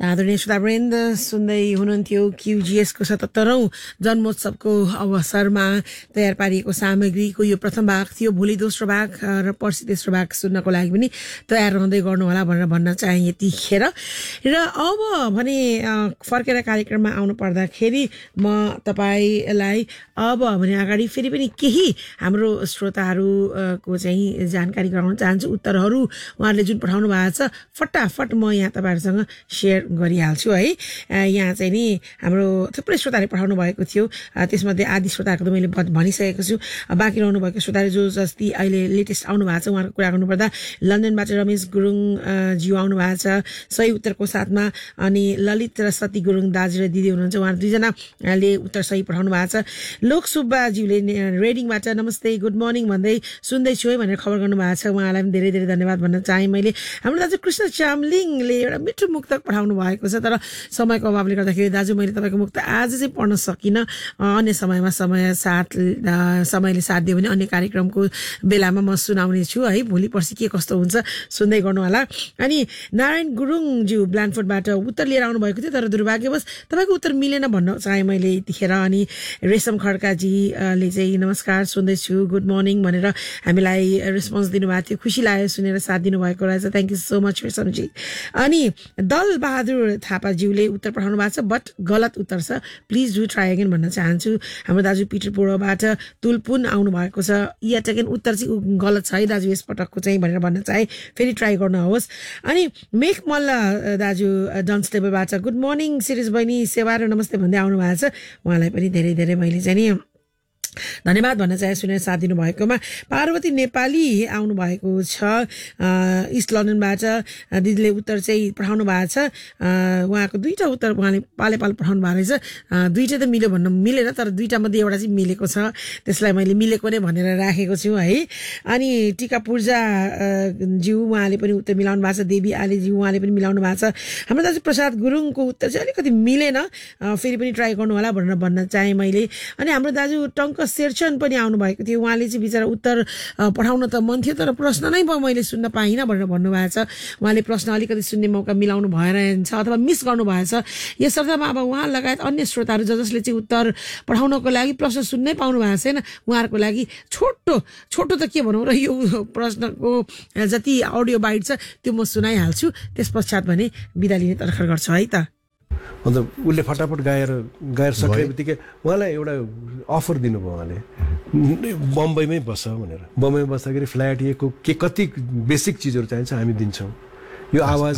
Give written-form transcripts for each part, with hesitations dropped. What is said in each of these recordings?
आदरणीय श्रोतावृन्द सुन्दै हुनुहुन्थ्यो क्युजिएसको 77औं जन्मोत्सवको अवसरमा तयार पारिएको सामग्रीको यो प्रथम भाग थियो। भोलि दोस्रो भाग र पर्सि तेस्रो भाग सुन्नको लागि पनि तयार रहँदै गर्नुहोला भनेर भन्न चाहे यतिखेर। र अब भने फर्केर कार्यक्रममा आउनु पर्दाखेरि म तपाईलाई अब भने अगाडि फेरि पनि केही हाम्रो श्रोताहरूको चाहिँ जानकारी गराउन चाहन्छु। उत्तरहरू उहाँहरूले जुन पठाउनु भएको छ फटाफट म यहाँ तपाईहरुसँग शेयर गरिहाल्छु है। यहाँ चाहिँ नि हाम्रो थुप्रै श्रोताले पठाउनु भएको थियो, त्यसमध्ये आदि श्रोताहरूको त मैले भनिसकेको छु। बाँकी रहनु भएको श्रोताले जो जस्ती अहिले लेटेस्ट आउनु भएको छ उहाँहरूको कुरा गर्नुपर्दा लन्डनबाट रमेश गुरुङ ज्यू आउनु भएको छ सही उत्तरको साथमा। अनि ललित र सती गुरुङ दाजु र दिदी हुनुहुन्छ, उहाँ दुईजनाले उत्तर सही पठाउनु भएको छ। लोक सुब्बा ज्यूले रेडिङबाट नमस्ते गुड मर्निङ भन्दै सुन्दैछु है भनेर खबर गर्नु भएको छ, उहाँलाई पनि धेरै धेरै धन्यवाद भन्न चाहे मैले। हाम्रो दाजु कृष्ण चामलिङले एउटा मिठो मुक्तक पठाउनु भएको छ, तर समयको अभावले गर्दाखेरि दाजु मैले तपाईँको मुक्त आज चाहिँ पढ्न सकिनँ। अन्य समयमा समयले साथ दियो भने अन्य कार्यक्रमको बेलामा म सुनाउने छु है। भोलि पर्सि के कस्तो हुन्छ सुन्दै गर्नु होला। अनि नारायण गुरुङज्यू ब्ल्यान्डफोर्डबाट उत्तर लिएर आउनु भएको थियो, तर दुर्भाग्यवश तपाईँको उत्तर मिलेन भन्न चाहे मैले यतिखेर। अनि रेशम खड्काजीले चाहिँ नमस्कार सुन्दैछु गुड मर्निङ भनेर हामीलाई रेस्पोन्स दिनुभएको थियो, खुसी लाग्यो सुनेर साथ दिनुभएको रहेछ, थ्याङ्क यू सो मच रेशमजी। अनि दल बहादुर थापाज्यूले उत्तर पठाउनु भएको छ बट गलत उत्तर छ, प्लिज डु ट्राई अगेन भन्न चाहन्छु। हाम्रो दाजु पिटरपुरबाट तुलपुन आउनु भएको छ, यट अगेन उत्तर चाहिँ गलत छ है दाजु यसपटकको चाहिँ भनेर भन्न चाहे, फेरि ट्राई गर्नुहोस्। अनि मेघ मल्ल दाजु डन्सटेबलबाट गुड मर्निङ सिरिज बहिनी सेवा र नमस्ते भन्दै आउनु भएको छ, उहाँलाई पनि धेरै धेरै मैले चाहिँ नि धन्यवाद भन्न चाहे सुनेर साथ दिनु भएकोमा। पार्वती नेपाली आउनु भएको छ इस्ट लन्डनबाट, दिदीले उत्तर चाहिँ पठाउनु भएको छ। उहाँको दुईटा उत्तर उहाँले पाले पालो पठाउनु भएको रहेछ, दुईटा त मिल्यो भन्न मिलेन, तर दुईटा मध्ये एउटा चाहिँ मिलेको छ, त्यसलाई मैले मिलेको नै भनेर राखेको छु है। अनि टिका पूर्जा ज्यू उहाँले पनि उत्तर मिलाउनु भएको छ, देवी आलीज्यू उहाँले पनि मिलाउनु भएको छ। हाम्रो दाजु प्रसाद गुरुङको उत्तर चाहिँ अलिकति मिलेन, फेरि पनि ट्राई गर्नु होला भनेर भन्न चाहे मैले। अनि हाम्रो दाजु टङ्क शेरचन पनि आउनु भएको थियो, उहाँले चाहिँ बिचरा उत्तर पठाउन त मन थियो तर प्रश्न नै मैले सुन्न पाइनँ भनेर भन्नुभएको छ। उहाँले प्रश्न अलिकति सुन्ने मौका मिलाउनु भएन अथवा मिस गर्नु भएछ। यस अर्थमा अब उहाँ लगायत अन्य श्रोताहरू जसले चाहिँ उत्तर पठाउनको लागि प्रश्न सुन्नै पाउनु भएको छैन उहाँहरूको लागि छोटो त के भनौँ र यो प्रश्नको जति अडियो बाइट छ त्यो म सुनाइहाल्छु, त्यस पश्चात भने बिदा लिने तर्खर गर्छु है त। अन्त उसले फटाफट गाएर सके बित्तिकै उहाँलाई एउटा अफर दिनुभयो, उहाँले बम्बईमै बस भनेर। बम्बईमा बस्दाखेरि फ्ल्याट को के कति बेसिक चिजहरू चाहिन्छ हामी दिन्छौँ, यो आवाज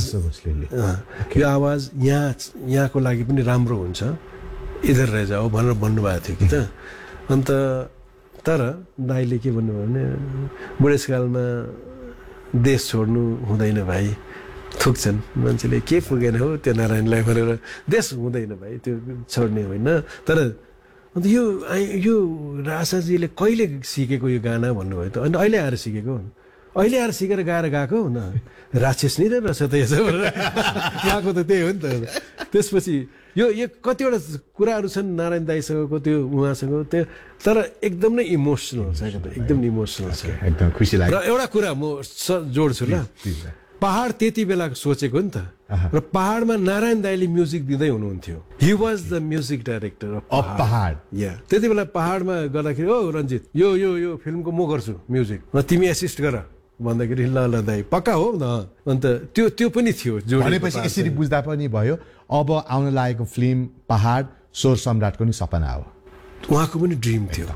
यहाँको लागि पनि राम्रो हुन्छ, इधर रह जाओ भनेर भन्नुभएको थियो कि त। अन्त तर दाइले के भन्नुभयो भने बुढेसकालमा देश छोड्नु हुँदैन भाइ, थुक्छन् मान्छेले, के पुगेन हो त्यो नारायणलाई भनेर, देश हुँदैन भाइ त्यो छोड्ने होइन। तर अन्त यो रासाजीले कहिले सिकेको यो गाना भन्नुभयो त, अनि अहिले आएर सिकेको, अहिले आएर सिकेर गाएर गएको न, राक्षस नि रहेछ त यसो भनेर गएको त त्यही हो नि त। त्यसपछि यो कतिवटा कुराहरू छन् नारायण दाइसँगको त्यो उहाँसँग त्यो, तर एकदम नै इमोसनल छ, एकदम इमोसनल छ, एकदम खुसी लाग्यो। र एउटा कुरा म जोड्छु ल, पहाड त्यति बेला सोचेको नि त, र पहाडमा नारायण दाइले म्युजिक दिँदै हुनुहुन्थ्यो, he was the music director of पहाड। त्यति बेला पहाडमा गर्दाखेरि ओ रञ्जित यो यो यो फिल्मको म गर्छु म्युजिक, र तिमी एसिस्ट गर भन्दाखेरि ल दाइ पक्का हो न। अन्त त्यो पनि थियो भनेपछि यसरी बुझ्दा पनि भयो अब आउन लागेको फिल्म पहाड स्वर सम्राटको नि सपना हो, उहाँको पनि ड्रिम थियो।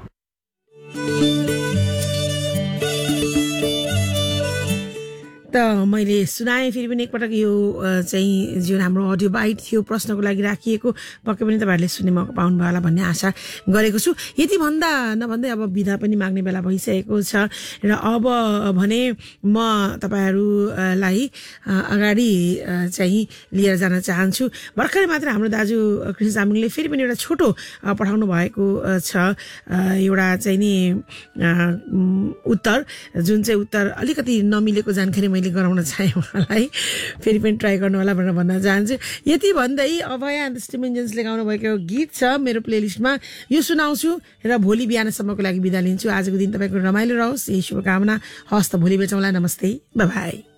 त मैले सुनाएँ फेरि पनि एकपटक यो चाहिँ जुन हाम्रो अडियो बाइट थियो प्रश्नको लागि राखिएको, पक्कै पनि तपाईँहरूले सुन्ने मौका पाउनुभयो होला भन्ने आशा गरेको छु। यति भन्दा नभन्दै अब बिदा पनि माग्ने बेला भइसकेको छ र अब भने म तपाईँहरूलाई अगाडि चाहिँ लिएर जान चाहन्छु। भर्खरै मात्र हाम्रो दाजु कृष्ण चामलिङले फेरि पनि एउटा छोटो पठाउनु भएको छ, एउटा चाहिँ नि उत्तर जुन चाहिँ उत्तर अलिकति नमिलेको जानकारी मैले गराउन चाहे उहाँलाई, फेरि पनि ट्राई गर्नु होला भनेर भन्न चाहन्छु। यति भन्दै अभया एन्ड स्टिमेन्जन्सले गाउनु भएको गीत छ मेरो प्लेलिस्टमा, यो सुनाउँछु र भोलि बिहानसम्मको लागि बिदा लिन्छु। आजको दिन तपाईँको रमाइलो रहोस् यही शुभकामना, हस्त भोलि भेटौँला, नमस्ते, बाई बाई।